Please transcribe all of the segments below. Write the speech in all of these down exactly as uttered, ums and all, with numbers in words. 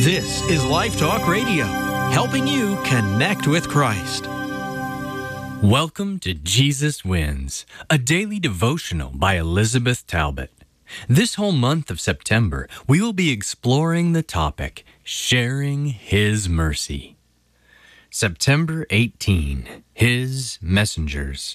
This is Life Talk Radio, helping you connect with Christ. Welcome to Jesus Wins, a daily devotional by Elizabeth Talbot. This whole month of September, we will be exploring the topic, Sharing His Mercy. September eighteenth, His Messengers.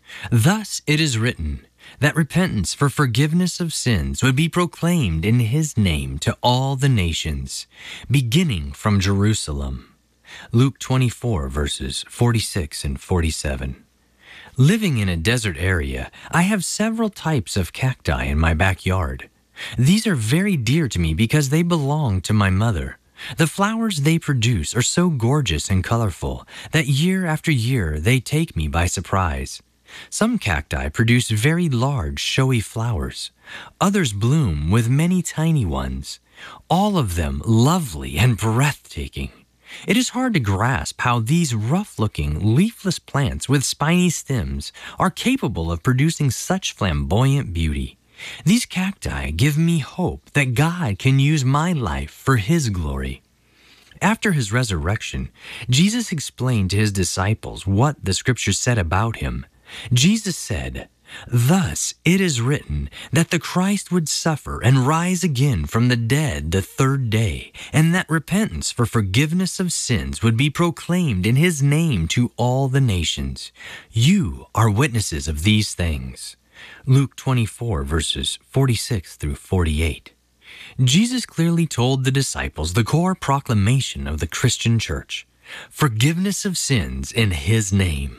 Thus it is written that repentance for forgiveness of sins would be proclaimed in His name to all the nations, beginning from Jerusalem. Luke twenty-four, verses forty-six and forty-seven. Living in a desert area, I have several types of cacti in my backyard. These are very dear to me because they belong to my mother. The flowers they produce are so gorgeous and colorful that year after year they take me by surprise. Some cacti produce very large, showy flowers. Others bloom with many tiny ones, all of them lovely and breathtaking. It is hard to grasp how these rough-looking, leafless plants with spiny stems are capable of producing such flamboyant beauty. These cacti give me hope that God can use my life for His glory. After His resurrection, Jesus explained to His disciples what the Scriptures said about Him. Jesus said, "Thus it is written that the Christ would suffer and rise again from the dead the third day, and that repentance for forgiveness of sins would be proclaimed in His name to all the nations. You are witnesses of these things." Luke twenty-four, verses forty-six through forty-eight. Jesus clearly told the disciples the core proclamation of the Christian church: forgiveness of sins in His name.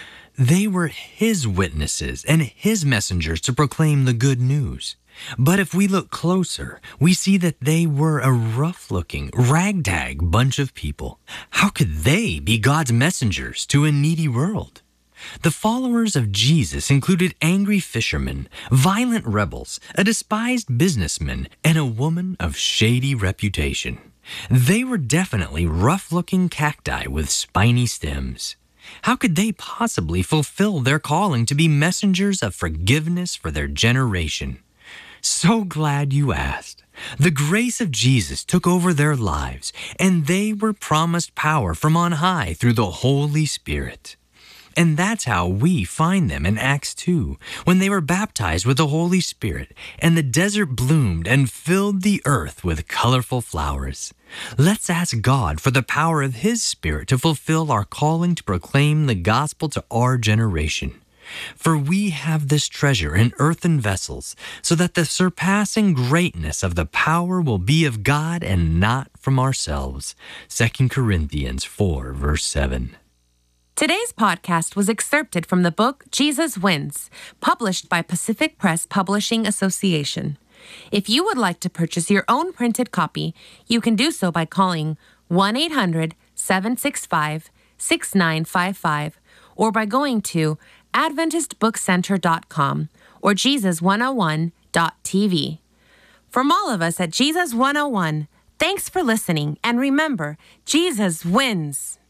They were His witnesses and His messengers to proclaim the good news. But if we look closer, we see that they were a rough-looking, ragtag bunch of people. How could they be God's messengers to a needy world? The followers of Jesus included angry fishermen, violent rebels, a despised businessman, and a woman of shady reputation. They were definitely rough-looking cacti with spiny stems. How could they possibly fulfill their calling to be messengers of forgiveness for their generation? So glad you asked. The grace of Jesus took over their lives, and they were promised power from on high through the Holy Spirit. And that's how we find them in Acts two, when they were baptized with the Holy Spirit, and the desert bloomed and filled the earth with colorful flowers. Let's ask God for the power of His Spirit to fulfill our calling to proclaim the gospel to our generation. For we have this treasure in earthen vessels, so that the surpassing greatness of the power will be of God and not from ourselves. Second Corinthians four, verse seven. Today's podcast was excerpted from the book Jesus Wins, published by Pacific Press Publishing Association. If you would like to purchase your own printed copy, you can do so by calling one eight hundred, seven six five, six nine five five or by going to adventist book center dot com or jesus one oh one dot t v. From all of us at Jesus one oh one, thanks for listening, and remember, Jesus wins!